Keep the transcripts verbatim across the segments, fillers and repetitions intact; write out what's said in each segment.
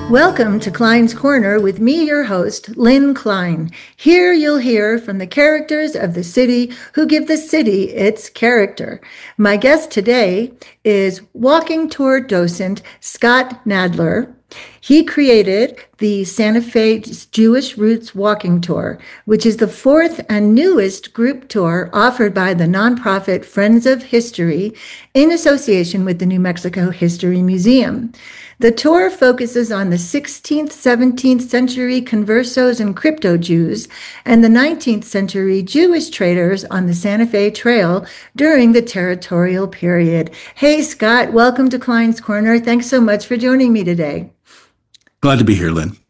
Welcome to Klein's Corner with me, your host, Lynn Klein. Here you'll hear from the characters of the city who give the city its character. My guest today is walking tour docent Scott Nadler. He created the Santa Fe Jewish Roots Walking Tour, which is the fourth and newest group tour offered by the nonprofit Friends of History in association with the New Mexico History Museum. The tour focuses on the sixteenth, seventeenth century conversos and crypto Jews and the nineteenth century Jewish traders on the Santa Fe Trail during the territorial period. Hey, Scott, welcome to Klein's Corner. Thanks so much for joining me today. Glad to be here, Lynn.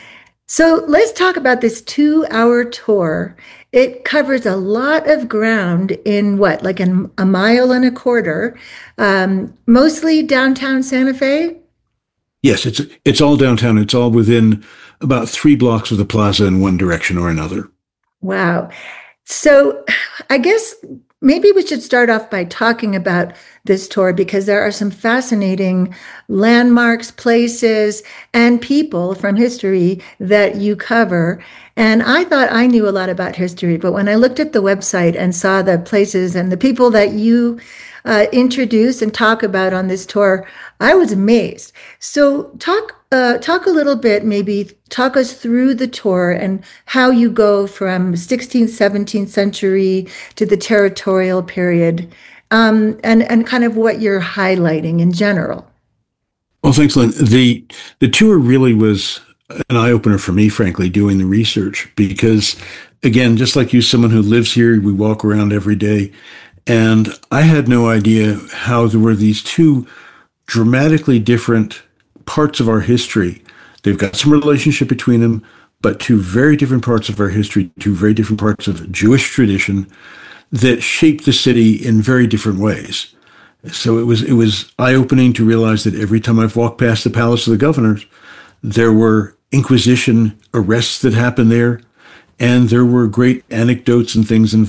So let's talk about this two-hour tour. It covers a lot of ground in what, like an, a mile and a quarter, um, mostly downtown Santa Fe? Yes, it's it's all downtown. It's all within about three blocks of the plaza in one direction or another. Wow. So I guess maybe we should start off by talking about this tour because there are some fascinating landmarks, places, and people from history that you cover. And I thought I knew a lot about history, but when I looked at the website and saw the places and the people that you uh, introduce and talk about on this tour, I was amazed. So talk uh, talk a little bit, maybe talk us through the tour and how you go from sixteenth, seventeenth century to the territorial period, um, and, and kind of what you're highlighting in general. Well, thanks, Lynn. The, the tour really was an eye-opener for me, frankly, doing the research, because, again, just like you, someone who lives here, we walk around every day, and I had no idea how there were these two dramatically different parts of our history. They've got some relationship between them, but two very different parts of our history, two very different parts of Jewish tradition that shaped the city in very different ways. So it was it was eye-opening to realize that every time I've walked past the Palace of the Governors, there were Inquisition arrests that happened there, and there were great anecdotes and things